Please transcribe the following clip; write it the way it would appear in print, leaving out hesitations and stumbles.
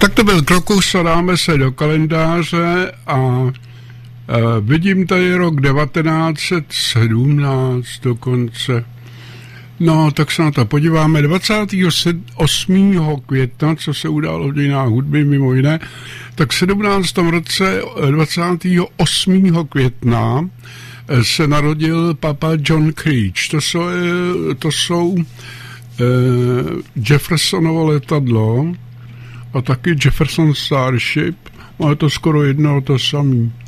Tak to byl Krokus a dáme se do kalendáře a vidím tady rok 1917 dokonce. No, tak se na to podíváme. 28. května, co se událo v dějinách hudby, mimo jiné, tak v 17. roce 28. května se narodil papa John Creech. To jsou Jeffersonovo letadlo a taky Jefferson Starship. Ale to skoro jedno to samý.